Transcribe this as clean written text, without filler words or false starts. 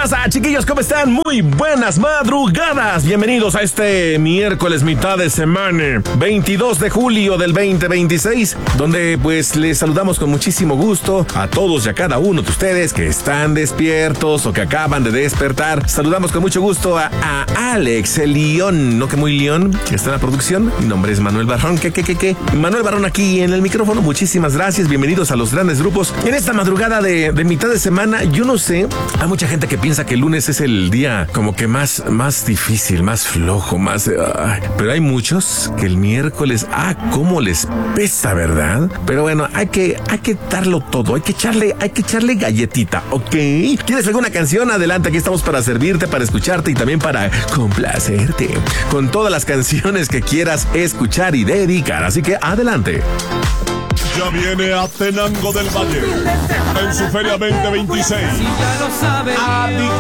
pasa, chiquillos? ¿Cómo están? Muy buenas madrugadas. Bienvenidos a este miércoles mitad de semana, 22 de julio del 2026, donde pues les saludamos con muchísimo gusto a todos y a cada uno de ustedes que están despiertos o que acaban de despertar. Saludamos con mucho gusto a Alex, el León, no que muy León, que está en la producción. Mi nombre es Manuel Barrón. ¿Qué? Manuel Barrón aquí en el micrófono. Muchísimas gracias. Bienvenidos a los grandes grupos. En esta madrugada de mitad de semana, yo no sé, hay mucha gente que piensa que el lunes es el día como que más difícil, más flojo, pero hay muchos que el miércoles, cómo les pesa, ¿verdad? Pero bueno, hay que darlo todo, hay que echarle galletita, ¿ok? ¿Quieres alguna canción? Adelante, aquí estamos para servirte, para escucharte y también para complacerte con todas las canciones que quieras escuchar y dedicar, así que adelante. Ya viene Atenango del Valle en su Feria 2026.